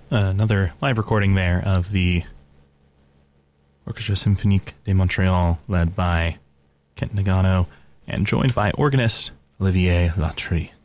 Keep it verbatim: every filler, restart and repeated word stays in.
another live recording there of the Orchestra Symphonique de Montreal, led by Kent Nagano and joined by organist Olivier Latry.